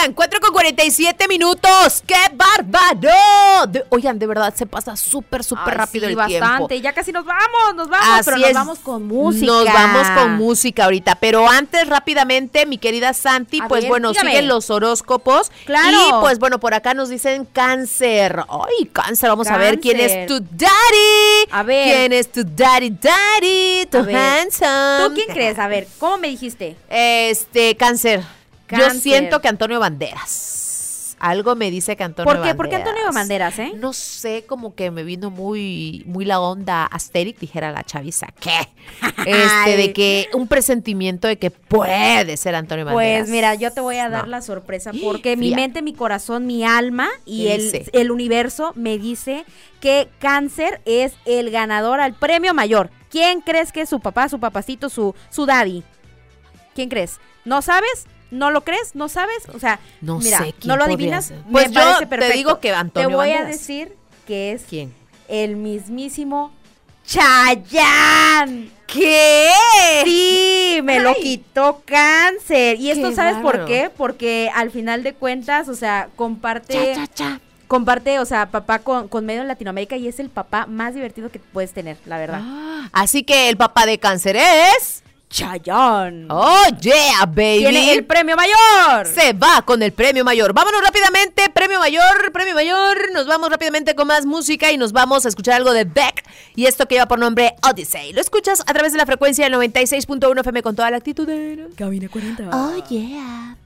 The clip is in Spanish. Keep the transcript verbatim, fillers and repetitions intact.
Oigan, cuatro con cuarenta y siete minutos. ¡Qué bárbaro! De, oigan, de verdad, se pasa súper, súper Ay, rápido sí, el bastante. tiempo. Ya casi nos vamos, nos vamos, Así pero nos es. vamos con música. Nos vamos con música ahorita. Pero antes, rápidamente, mi querida Santi, A pues ver, bueno, dígame. siguen los horóscopos. Claro. Y pues bueno, por acá nos dicen cáncer. Ay, cáncer, vamos a ver quién Cáncer. es tu daddy. A ver. ¿Quién es tu daddy, daddy? Tu A ver. handsome. ¿Tú quién crees? A ver, ¿cómo me dijiste? Este, cáncer. Yo Cáncer. siento que Antonio Banderas. Algo me dice que Antonio ¿Por qué? Banderas. ¿Por qué Antonio Banderas, eh? No sé, como que me vino muy, muy la onda Asterix, dijera la chaviza. ¿Qué? Este, de que un presentimiento de que puede ser Antonio Banderas. Pues mira, yo te voy a dar No. la sorpresa porque mi Fría. mente, mi corazón, mi alma y ¿Qué el, dice? el universo me dice que Cáncer es el ganador al premio mayor. ¿Quién crees que es su papá, su papacito, su, su daddy? ¿Quién crees? ¿No sabes? ¿No lo crees? ¿No sabes? O sea, No mira, sé quién ¿no lo podría adivinas? ser. Me Pues yo parece te perfecto. digo que Antonio Te voy a Banderas. decir que es ¿Quién? el mismísimo Chayanne. ¿Qué? Sí, me lo Ay. quitó Cáncer. Y esto, Qué ¿sabes por bárbaro. qué? Porque al final de cuentas, o sea, comparte, Cha, cha, cha. comparte, o sea, papá con, con medio de Latinoamérica y es el papá más divertido que puedes tener, la verdad. Ah, así que el papá de cáncer es... Chayanne. Oh, yeah, baby. Tiene el premio mayor. Se va con el premio mayor. Vámonos rápidamente, premio mayor, premio mayor. Nos vamos rápidamente con más música y nos vamos a escuchar algo de Beck. Y esto que lleva por nombre Odyssey. Lo escuchas a través de la frecuencia del noventa y seis punto uno F M con toda la actitud de... Cabina cuarenta. Oh, yeah.